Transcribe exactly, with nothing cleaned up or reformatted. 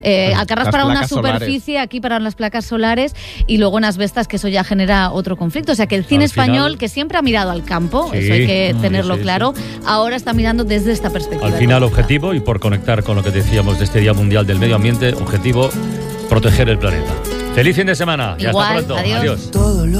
Eh, Alcarràs Las para una placas superficie, solares. aquí para las placas solares y luego en Asbestas, que eso ya genera otro conflicto. O sea que el cine Al final- español, que siempre ha mirado al campo, Sí, eso hay que sí, tenerlo sí, claro, ahora está mirando desde esta perspectiva. Al final, económica. objetivo, y por conectar con lo que decíamos de este Día Mundial del Medio Ambiente, objetivo, proteger el planeta. Feliz fin de semana y Igual, hasta pronto. adiós. Adiós. Todo lo